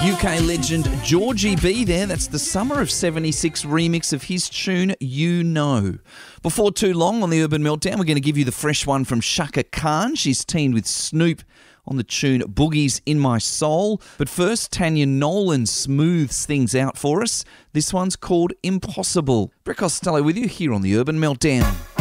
UK legend Georgie B there. That's the Summer of 76 remix of his tune, You Know. Before too long on the Urban Meltdown, we're going to give you the fresh one from Chaka Khan. She's teamed with Snoop on the tune Boogie's in My Soul. But first, Tanya Nolan smooths things out for us. This one's called Impossible. Brett Costello with you here on the Urban Meltdown.